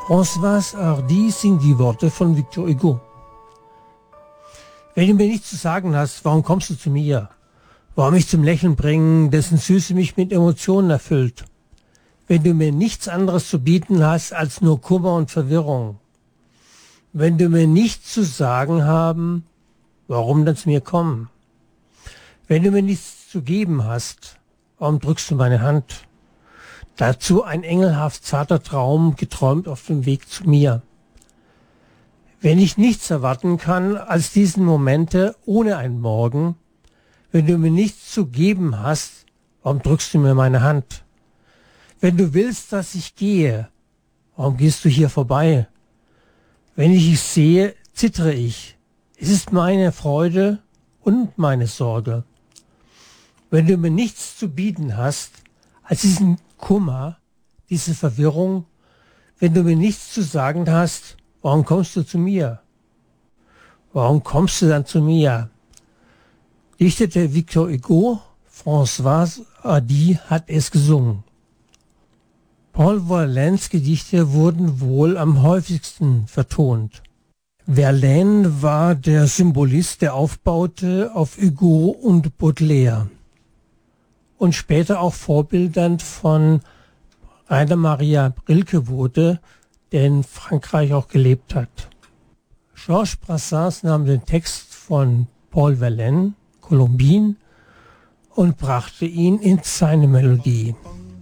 Françoise Hardy singt die Worte von Victor Hugo. Wenn du mir nichts zu sagen hast, warum kommst du zu mir? Warum mich zum Lächeln bringen, dessen Süße mich mit Emotionen erfüllt? Wenn du mir nichts anderes zu bieten hast als nur Kummer und Verwirrung? Wenn du mir nichts zu sagen haben, warum dann zu mir kommen? Wenn du mir nichts zu geben hast, warum drückst du meine Hand? Dazu ein engelhaft zarter Traum, geträumt auf dem Weg zu mir. Wenn ich nichts erwarten kann als diesen Momente ohne einen Morgen, wenn du mir nichts zu geben hast, warum drückst du mir meine Hand? Wenn du willst, dass ich gehe, warum gehst du hier vorbei? Wenn ich dich sehe, zittere ich. Es ist meine Freude und meine Sorge. Wenn du mir nichts zu bieten hast als diesen Kummer, diese Verwirrung, wenn du mir nichts zu sagen hast, warum kommst du zu mir? Warum kommst du dann zu mir? Dichtete Victor Hugo, Françoise Hardy hat es gesungen. Paul Verlaines Gedichte wurden wohl am häufigsten vertont. Verlaine war der Symbolist, der aufbaute auf Hugo und Baudelaire und später auch vorbildend von Rainer Maria Rilke wurde, der in Frankreich auch gelebt hat. Georges Brassens nahm den Text von Paul Verlaine, Colombine, und brachte ihn in seine Melodie.